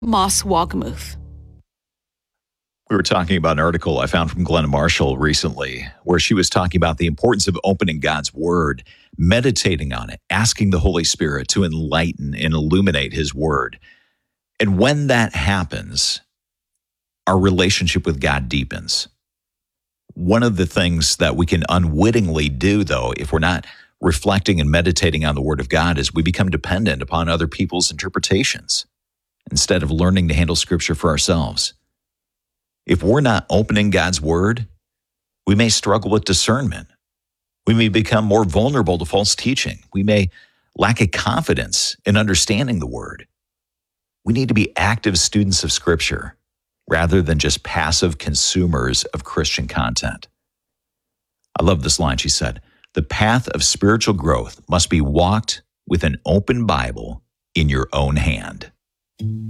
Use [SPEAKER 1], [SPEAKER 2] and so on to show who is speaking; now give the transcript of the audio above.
[SPEAKER 1] Moss Wogmuth.
[SPEAKER 2] We were talking about an article I found from Glenna Marshall recently where she was talking about the importance of opening God's Word, meditating on it, asking the Holy Spirit to enlighten and illuminate His Word. And when that happens, our relationship with God deepens. One of the things that we can unwittingly do, though, if we're not reflecting and meditating on the Word of God, is we become dependent upon other people's interpretations instead of learning to handle Scripture for ourselves. If we're not opening God's Word, we may struggle with discernment. We may become more vulnerable to false teaching. We may lack a confidence in understanding the Word. We need to be active students of Scripture rather than just passive consumers of Christian content. I love this line. She said, "The path of spiritual growth must be walked with an open Bible in your own hand."